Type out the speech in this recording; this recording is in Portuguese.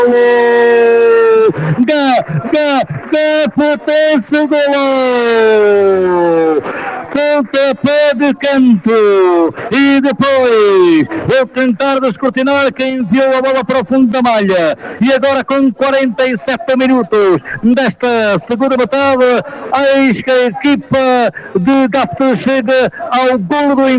Potência, gol! Pontapé de canto e depois vou tentar descortinar quem enviou a bola para o fundo da malha. E agora com 47 minutos desta segunda metade, eis que a equipa de Gafte chega ao golo do